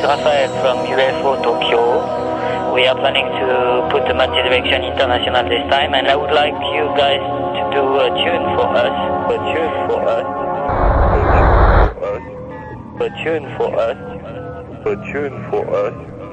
Raphael from UFO Tokyo. We are planning to put the multi-direction international this time, and I would like you guys to do a tune for us. A tune for us. A tune for us. A tune for us.